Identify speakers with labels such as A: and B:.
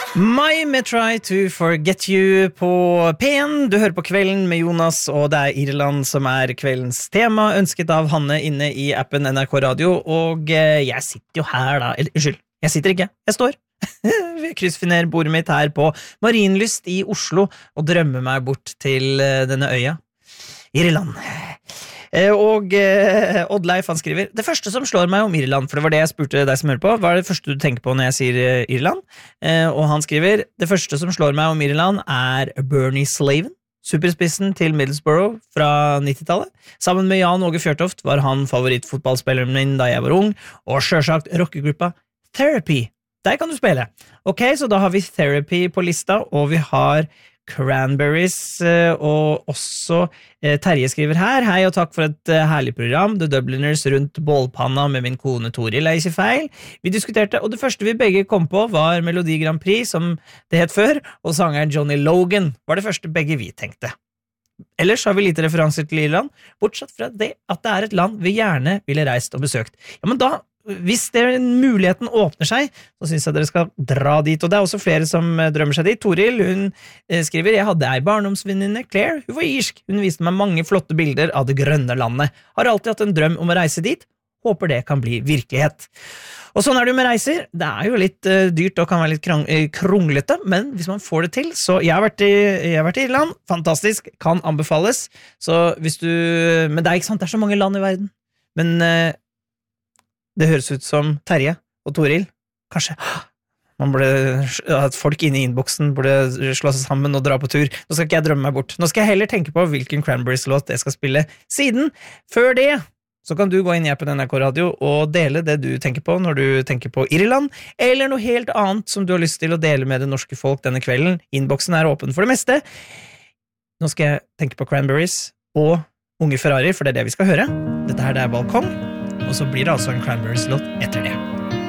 A: My med Try to Forget You på P1. Du hører på Kvelden med Jonas, og det Irland som kveldens tema, ønsket av Hanne inne i appen NRK Radio, og jeg sitter jo her da, unnskyld, jeg sitter ikke, jeg står. Jeg kryssfinerer bordet mitt her på Marienlyst i Oslo og drømmer meg bort til denne øya. Irland. Og Oddleif han skriver det første som slår meg om Irland, for det var det jeg spurte deg som hører på, hva det første du tenker på når jeg sier Irland? Og han skriver det første som slår meg om Irland Bernie Slaven, superspissen til Middlesbrough fra 90-tallet. Sammen med Jan Åge Fjørtoft var han favorittfotballspilleren min da jeg var ung, og selvsagt rockegruppa Therapy. Der kan du spille. Ok, så da har vi Therapy på lista, og vi har Cranberries, og også Terje skriver her, hei og takk for et herlig program, The Dubliners rundt bålpanna med min kone Toril, ikke feil. Vi diskuterte, og det første vi begge kom på var Melodi Grand Prix, som det het før, og sangeren Johnny Logan var det første begge vi tenkte. Ellers har vi lite referanser til Irland, bortsett fra det at det et land vi gjerne ville reist og besøkt. Ja, men da hvis muligheten åpner seg, så synes jeg dere skal dra dit, og det også flere som drømmer seg dit. Toril, hun skriver, jeg hadde ei barndomsvenninne, Claire, hun var irsk, hun viste meg mange flotte bilder av det grønne landet, har alltid hatt en drøm om å reise dit, håper det kan bli virkelighet. Og sånn det jo med reiser, det jo litt dyrt og kan være litt kronglete, men hvis man får det til, så jeg har vært i Irland, fantastisk, kan anbefales, så hvis du, men det ikke sant, det så mange land i verden, men det høres ut som Terje og Toril. Kanskje man burde at folk inne i innboksen burde slå seg sammen og dra på tur. Nå skal ikke jeg drømme meg bort. Nå skal jeg heller tenke på hvilken Cranberries-låt jeg skal spille siden. Før det så kan du gå inn i appen NRK Radio og dele det du tenker på når du tenker på Irland, eller noe helt annet som du har lyst til å dele med det norske folk denne kvelden. Innboksen åpen for det meste. Nå skal jeg tenke på Cranberries og Unge Ferrari, for det det vi skal høre. Dette her det Balkong. Og så blir det altså en Cranberries-låt etter det.